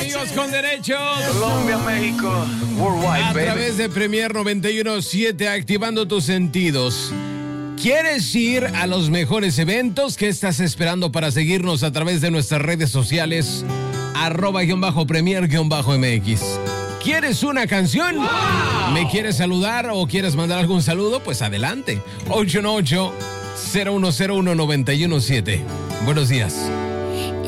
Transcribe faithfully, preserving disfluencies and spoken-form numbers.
amigos con derechos. Colombia, México, worldwide, A baby. través de Premier noventa y uno punto siete, activando tus sentidos. ¿Quieres ir a los mejores eventos? ¿Qué estás esperando para seguirnos a través de nuestras redes sociales? Arroba guión bajo Premier guión bajo M X. ¿Quieres una canción? ¡Wow! ¿Me quieres saludar o quieres mandar algún saludo? Pues adelante. ocho uno ocho, cero uno cero uno, nueve uno siete. Buenos días.